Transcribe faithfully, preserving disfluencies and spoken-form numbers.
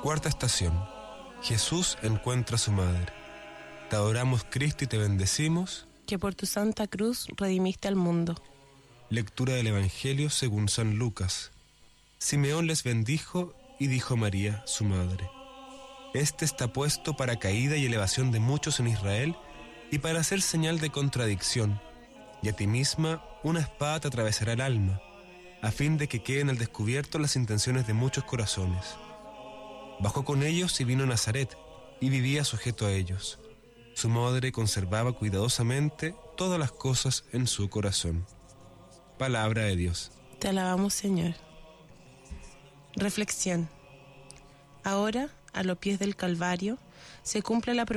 Cuarta estación. Jesús encuentra a su madre. Te adoramos, Cristo, y te bendecimos, que por tu santa cruz redimiste al mundo. Lectura del Evangelio según San Lucas. Simeón les bendijo y dijo a María, su madre: Este está puesto para caída y elevación de muchos en Israel y para hacer señal de contradicción, y a ti misma una espada te atravesará el alma, a fin de que queden al descubierto las intenciones de muchos corazones. Bajó con ellos y vino a Nazaret, y vivía sujeto a ellos. Su madre conservaba cuidadosamente todas las cosas en su corazón. Palabra de Dios. Te alabamos, Señor. Reflexión. Ahora, a los pies del Calvario, se cumple la profecía